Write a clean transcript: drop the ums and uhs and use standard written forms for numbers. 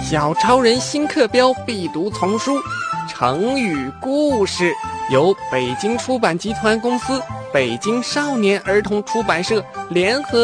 小超人新课标必读丛书，成语故事由北京出版集团公司、北京少年儿童出版社联合